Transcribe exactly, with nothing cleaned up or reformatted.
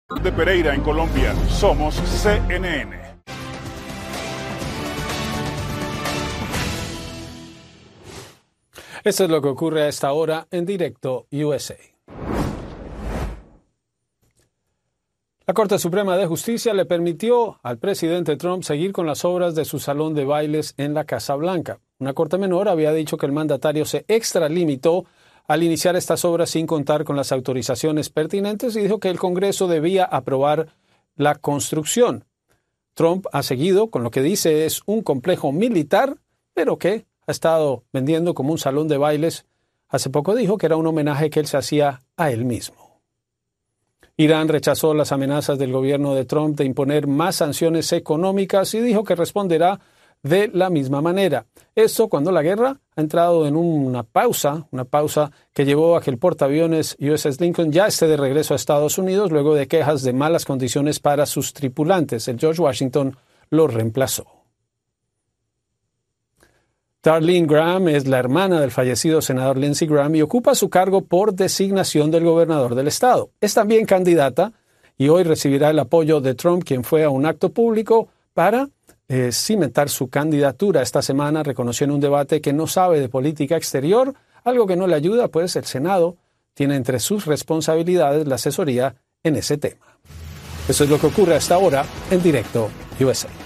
De Pereira en Colombia, somos C N N. Esto es lo que ocurre a esta hora en Directo U S A. La Corte Suprema de Justicia le permitió al presidente Trump seguir con las obras de su salón de bailes en la Casa Blanca. Una corte menor había dicho que el mandatario se extralimitó al iniciar estas obras sin contar con las autorizaciones pertinentes y dijo que el Congreso debía aprobar la construcción. Trump ha seguido con lo que dice es un complejo militar, pero que ha estado vendiendo como un salón de bailes. Hace poco dijo que era un homenaje que él se hacía a él mismo. Irán rechazó las amenazas del gobierno de Trump de imponer más sanciones económicas y dijo que responderá de la misma manera. Esto cuando la guerra ha entrado en una pausa, una pausa que llevó a que el portaaviones U S S Lincoln ya esté de regreso a Estados Unidos luego de quejas de malas condiciones para sus tripulantes. El George Washington lo reemplazó. Darlene Graham es la hermana del fallecido senador Lindsey Graham y ocupa su cargo por designación del gobernador del estado. Es también candidata y hoy recibirá el apoyo de Trump, quien fue a un acto público para eh, cimentar su candidatura. Esta semana reconoció en un debate que no sabe de política exterior, algo que no le ayuda, pues el Senado tiene entre sus responsabilidades la asesoría en ese tema. Eso es lo que ocurre hasta ahora en Directo U S A.